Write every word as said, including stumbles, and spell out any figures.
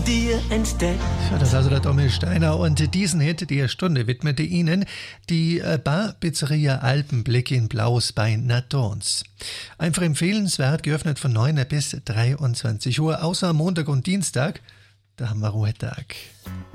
dir entdeckt. Ja, das ist also der Dommel Steiner und diesen Hit der Stunde widmete Ihnen die Bar Pizzeria Alpenblick in Blaus bei Natons. Einfach empfehlenswert, geöffnet von neun bis dreiundzwanzig Uhr, außer Montag und Dienstag, da haben wir Ruhetag.